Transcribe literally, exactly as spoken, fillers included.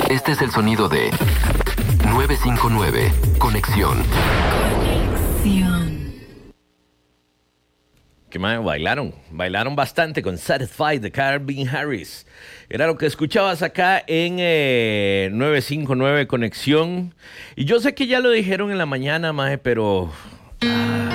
Este es el sonido de nueve cinco nueve, Conexión. Conexión. Que man, bailaron, bailaron bastante con Satisfied de Calvin Harris. Era lo que escuchabas acá en eh, nueve cinco nueve Conexión. Y yo sé que ya lo dijeron en la mañana, mae, pero... Ah,